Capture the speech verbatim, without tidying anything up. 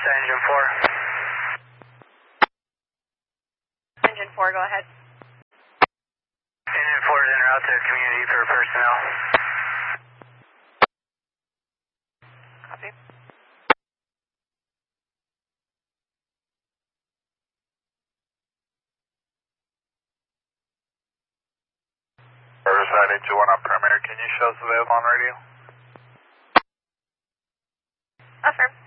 Engine four. Engine four, go ahead. Engine four is en route to community for personnel. Copy. Riverside eight two one on perimeter. Can you show us available on radio? Affirm.